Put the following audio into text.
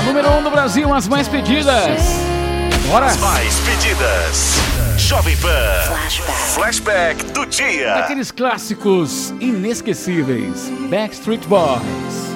Número 1 no Brasil, as mais pedidas. Bora! As mais pedidas. Jovem Pan. Flashback do dia. Daqueles clássicos inesquecíveis. Backstreet Boys.